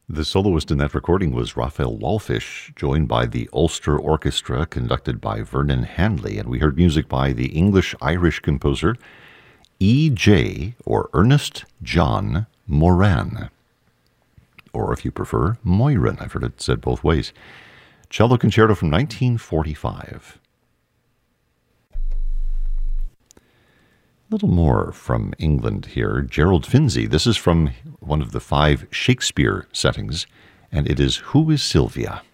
The soloist in that recording was Raphael Wallfisch, joined by the Ulster Orchestra, conducted by Vernon Hanley, and we heard music by the English-Irish composer E.J., or Ernest John Moran, or if you prefer, Moyran. I've heard it said both ways. Cello Concerto from 1945. A little more from England here. Gerald Finzi. This is from one of the 5 Shakespeare settings, and it is Who is Sylvia?